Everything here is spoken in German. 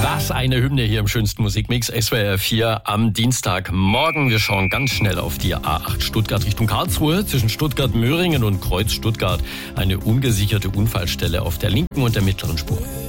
Was eine Hymne hier im schönsten Musikmix, SWR 4 am Dienstagmorgen. Wir schauen ganz schnell auf die A8 Stuttgart Richtung Karlsruhe. Zwischen Stuttgart-Möhringen und Kreuz Stuttgart eine ungesicherte Unfallstelle auf der linken und der mittleren Spur.